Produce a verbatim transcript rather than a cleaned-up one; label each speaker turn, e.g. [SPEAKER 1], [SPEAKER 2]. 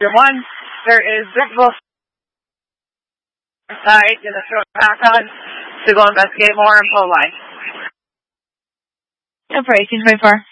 [SPEAKER 1] One, there is visible side in the short back on to go investigate more in pole line.
[SPEAKER 2] Operations, very far.